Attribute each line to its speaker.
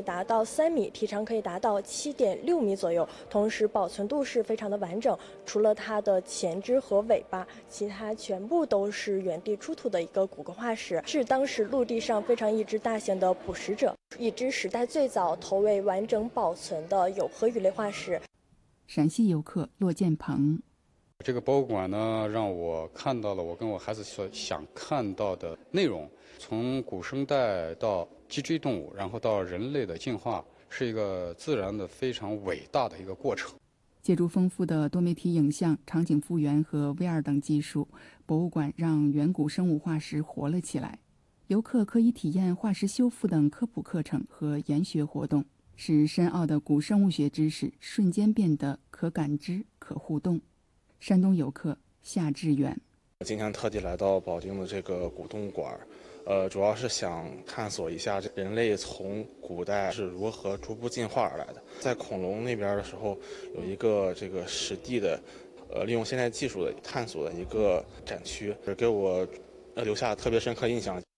Speaker 1: 达到3米，体长可以达到7.6米左右，同时保存度是非常的完整。除了它的前肢和尾巴，其他全部都是原地出土的一个骨骼化石，是当时陆地上非常一只大型的捕食者，已知时代最早头尾完整保存的有颌鱼类化石。
Speaker 2: 陕西游客骆建鹏。
Speaker 3: 这个博物馆呢，让我看到了我跟我孩子所想看到的内容，从古生代到脊椎动物，然后到人类的进化，是一个自然的非常伟大的一个过程。
Speaker 2: 借助丰富的多媒体影像、场景复原和 VR 等技术，博物馆让远古生物化石活了起来。游客可以体验化石修复等科普课程和研学活动，使深奥的古生物学知识瞬间变得可感知、可互动。山东游客夏志远，
Speaker 4: 今天特地来到保定的这个古动馆，主要是想探索一下人类从古代是如何逐步进化而来的。在恐龙那边的时候，有一个这个实地的，利用现代技术的探索的一个展区，给我留下特别深刻印象。